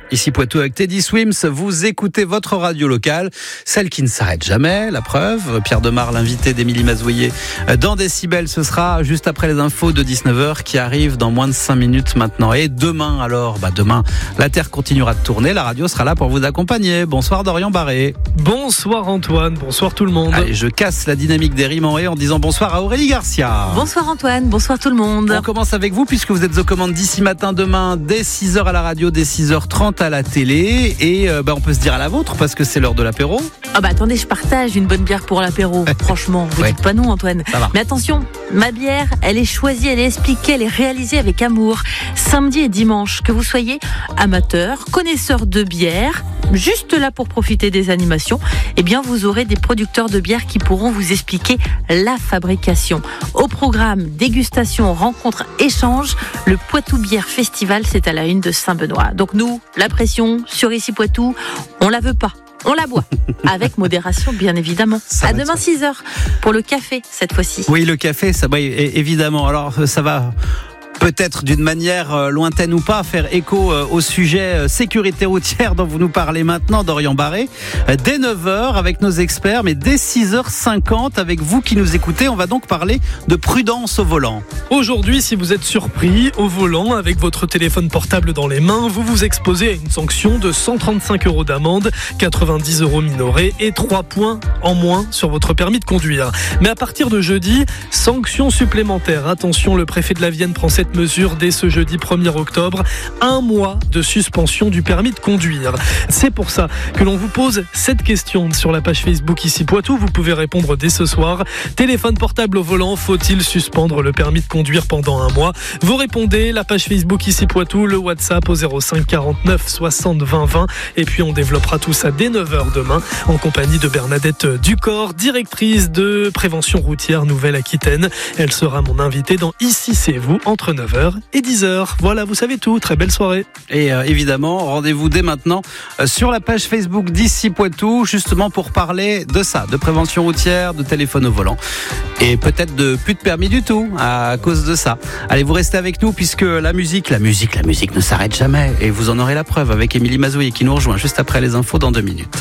Ici Poitou avec Teddy Swims, vous écoutez votre radio locale, celle qui ne s'arrête jamais, la preuve. Pierre Demar, l'invité d'Émilie Mazoyer dans Décibel, ce sera juste après les infos de 19h qui arrivent dans moins de 5 minutes maintenant. Et demain alors, demain, la Terre continuera de tourner, la radio sera là pour vous accompagner. Bonsoir Dorian Barré. Bonsoir Antoine, bonsoir tout le monde. Allez, je casse la dynamique des rimes en haie en disant bonsoir à Aurélie Garcia. Bonsoir Antoine, bonsoir tout le monde. On commence avec vous puisque vous êtes aux commandes d'ici matin, demain, dès 6h à la radio, dès 6h30 à la télé. Et on peut se dire à la vôtre parce que c'est l'heure de l'apéro. Attendez, je partage une bonne bière pour l'apéro. Franchement, vous dites pas non Antoine. Mais attention, ma bière, elle est choisie, elle est expliquée, elle est réalisée avec amour. Samedi et dimanche, que vous soyez amateur, connaisseur de bière, juste là pour profiter des animations, vous aurez des producteurs de bière qui pourront vous expliquer la fabrication. Au programme, dégustation, rencontre, échange, le Poitou Bière Festival, c'est à la une de Saint-Benoît. Donc nous, la pression sur Ici Poitou, on la veut pas. On la boit, avec modération bien évidemment. À demain 6h pour le café cette fois-ci. Oui, le café, ça évidemment. Alors ça va peut-être d'une manière lointaine ou pas faire écho au sujet sécurité routière dont vous nous parlez maintenant, Dorian Barré. Dès 9h avec nos experts, mais dès 6h50 avec vous qui nous écoutez, on va donc parler de prudence au volant. Aujourd'hui, si vous êtes surpris au volant avec votre téléphone portable dans les mains, vous vous exposez à une sanction de 135 € d'amende, 90 € minorés et 3 points en moins sur votre permis de conduire. Mais à partir de jeudi, sanction supplémentaire. Attention, le préfet de la Vienne prend cette mesure dès ce jeudi 1er octobre, 1 mois de suspension du permis de conduire. C'est pour ça que l'on vous pose cette question sur la page Facebook Ici Poitou. Vous pouvez répondre dès ce soir. Téléphone portable au volant, faut-il suspendre le permis de conduire pendant 1 mois? Vous répondez, la page Facebook Ici Poitou, le WhatsApp au 05 49 60 20 20. Et puis on développera tout ça dès 9h demain en compagnie de Bernadette Ducor, directrice de prévention routière Nouvelle-Aquitaine. Elle sera mon invitée dans Ici c'est vous entre 9h et 10h. Voilà, vous savez tout. Très belle soirée. Et évidemment, rendez-vous dès maintenant sur la page Facebook d'Ici Poitou, justement pour parler de ça, de prévention routière, de téléphone au volant et peut-être de plus de permis du tout à cause de ça. Allez, vous restez avec nous puisque la musique ne s'arrête jamais et vous en aurez la preuve avec Émilie Mazoyer qui nous rejoint juste après les infos dans 2 minutes.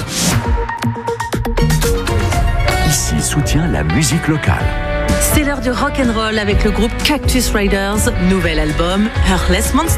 Ici soutient la musique locale. C'est l'heure du rock'n'roll avec le groupe Cactus Riders, nouvel album Heartless Monster.